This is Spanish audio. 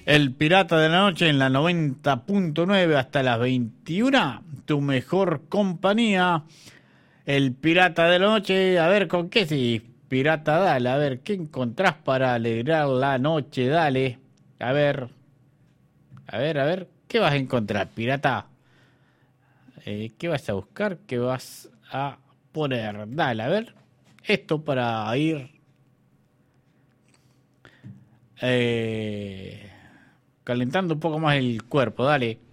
El Pirata de la Noche en la 90.9 hasta las 21. Tu mejor compañía. El Pirata de la Noche. A ver, ¿con qué sí? Pirata, dale. A ver, ¿qué encontrás para alegrar la noche? Dale. A ver. A ver. ¿Qué vas a encontrar, pirata? ¿Qué vas a buscar? ¿Qué vas a poner? Dale, a ver. Esto para ir calentando un poco más el cuerpo. Dale.